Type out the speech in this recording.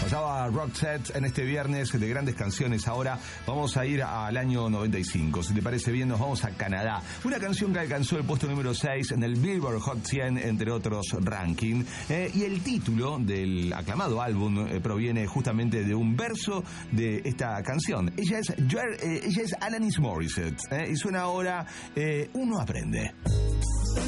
Pasaba Roxette en este viernes de grandes canciones. Ahora vamos a ir al año 95. Si te parece bien, nos vamos a Canadá. Una canción que alcanzó el puesto número 6 en el Billboard Hot 100, entre otros rankings. Y el título del aclamado álbum proviene justamente de un verso de esta canción. Ella es Alanis Morissette. Y suena ahora Uno Aprende.